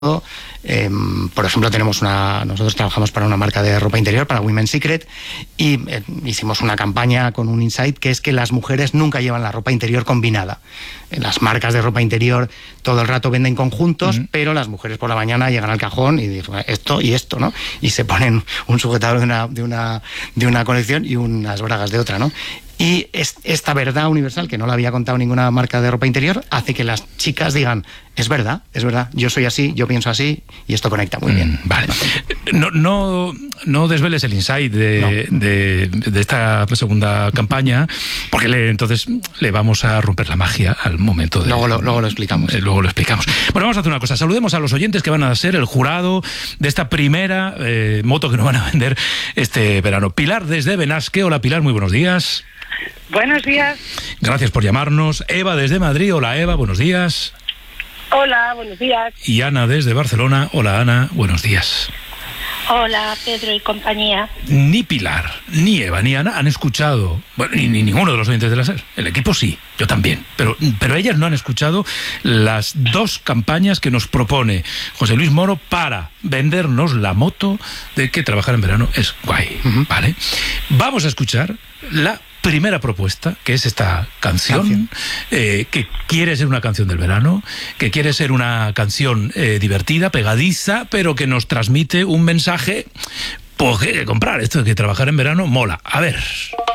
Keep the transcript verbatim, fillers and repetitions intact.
Eh, por ejemplo, tenemos una, nosotros trabajamos para una marca de ropa interior, para Women's Secret, y eh, hicimos una campaña con un insight que es que las mujeres nunca llevan la ropa interior combinada. Las marcas de ropa interior todo el rato venden conjuntos, mm. pero las mujeres por la mañana llegan al cajón y dicen esto y esto, ¿no? Y se ponen un sujetador de una, de una, de una colección y unas bragas de otra, ¿no? Y es, esta verdad universal, que no la había contado ninguna marca de ropa interior, hace que las chicas digan, es verdad, es verdad, yo soy así, yo pienso así, y esto conecta muy bien. Mm, vale. No, no, no desveles el insight de, no. de, de esta segunda campaña, porque le, entonces le vamos a romper la magia al momento de... Luego lo, luego lo explicamos. Eh, luego lo explicamos. Bueno, vamos a hacer una cosa. Saludemos a los oyentes que van a ser el jurado de esta primera eh, moto que nos van a vender este verano. Pilar desde Benasque. Hola, Pilar, muy buenos días. Buenos días. Gracias por llamarnos. Eva desde Madrid. Hola, Eva, buenos días. Hola, buenos días. Y Ana desde Barcelona. Hola, Ana, buenos días. Hola, Pedro y compañía. Ni Pilar, ni Eva, ni Ana han escuchado, bueno, ni, ni ninguno de los oyentes de la SER. El equipo sí, yo también, pero, pero ellas no han escuchado las dos campañas que nos propone José Luis Moro para vendernos la moto de que trabajar en verano es guay, uh-huh. ¿Vale? Vamos a escuchar la primera propuesta, que es esta canción, canción. Eh, que quiere ser una canción del verano, que quiere ser una canción eh, divertida, pegadiza, pero que nos transmite un mensaje, pues que comprar esto de que trabajar en verano mola. A ver...